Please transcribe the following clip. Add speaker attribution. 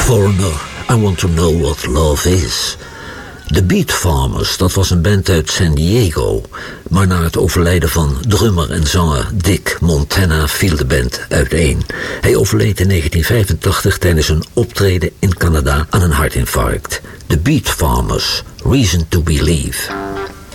Speaker 1: Foreigner, I Want to Know What Love Is. The Beat Farmers, dat was een band uit San Diego. Maar na het overlijden van drummer en zanger Dick Montana viel de band uiteen. Hij overleed in 1985 tijdens een optreden in Canada aan een hartinfarct. The Beat Farmers, Reason to Believe.